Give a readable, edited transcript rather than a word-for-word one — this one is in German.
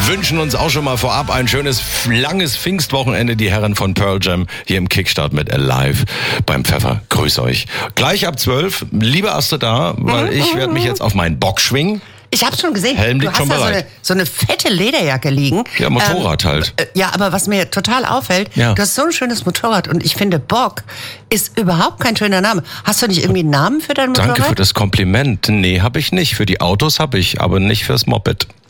wünschen uns auch schon mal vorab ein schönes, langes Pfingstwochenende. Die Herren von Pearl Jam hier im Kickstart mit Alive beim Pfeffer. Grüß euch. Gleich ab 12, liebe Astrid da, weil ich werde mich jetzt auf meinen Bock schwingen. Ich hab's schon gesehen. Helm du liegt hast schon da bereit. so eine fette Lederjacke liegen. Ja, Motorrad halt. Ja, aber was mir total auffällt, Ja. du hast so ein schönes Motorrad und ich finde, Bock ist überhaupt kein schöner Name. Hast du nicht irgendwie einen Namen für dein Motorrad? Danke für das Kompliment. Nee, habe ich nicht. Für die Autos habe ich, aber nicht fürs Moped.